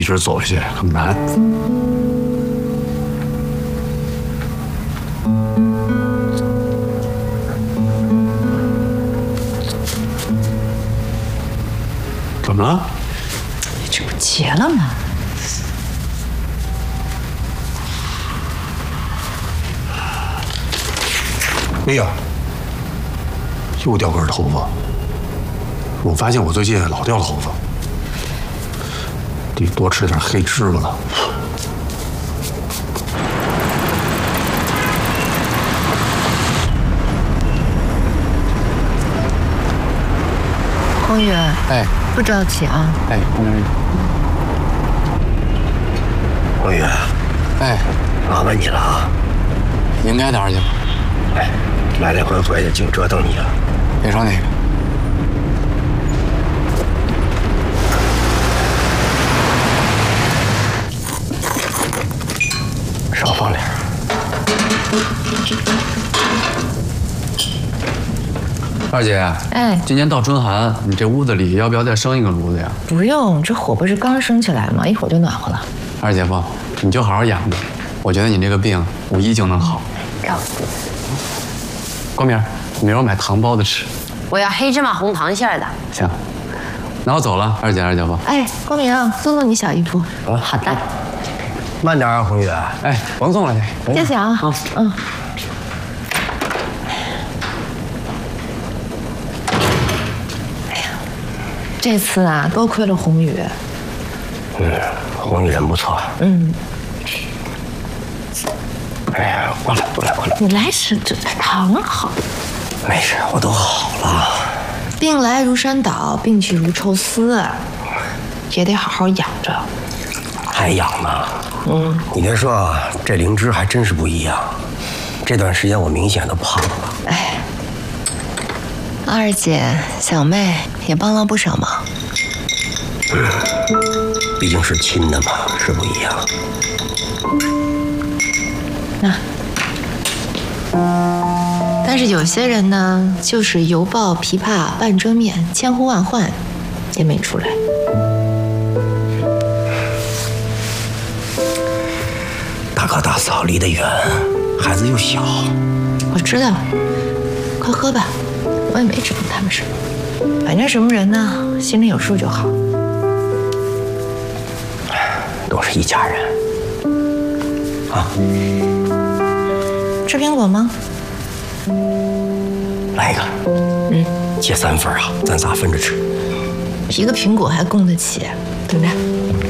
一直走下去很难。怎么了？ 这不结了吗？ 哎呀，又掉根头发。我发现我最近老掉头发，得多吃点黑芝麻了。 宏宇， 哎， 不着急啊。 哎，红宇， 宏宇， 哎， 麻烦你了啊！ 应该的，二姐夫。 哎，来来回回的，净折腾你了。 别说那个。 少放点。 二姐， 哎， 今年到春寒，你这屋子里要不要再生一个炉子呀？ 不用，这火不是刚升起来吗？一会儿就暖和了。 二姐夫，你就好好养着，我觉得你这个病5·1就能好。 告光明，你明儿买糖包子吃。 我要黑芝麻红糖馅的。 行，那我走了，二姐夫。 哎，光明，送送你小姨夫。 好的。 慢点啊，宏宇。 哎，甭送了去。 谢谢啊。嗯。哎呀，这次啊，多亏了宏宇。 宏宇人不错。哎呀，过来。 你来时这糖好。 没事，我都好了。 病来如山倒，病去如抽丝，也得好好养着。 还养呢？你别说啊，这灵芝还真是不一样。这段时间我明显的胖了。 哎，二姐、小妹也帮了不少忙。 毕竟是亲的嘛，是不一样。 那，但是有些人呢，就是犹抱琵琶半遮面，千呼万唤也没出来。 大哥大嫂离得远，孩子又小。 我知道，快喝吧，我也没指望他们什么，反正什么人呢，心里有数就好。 都是一家人。啊， 吃苹果吗？ 来一个。切3份啊，咱仨分着吃。 一个苹果还供得起，等着。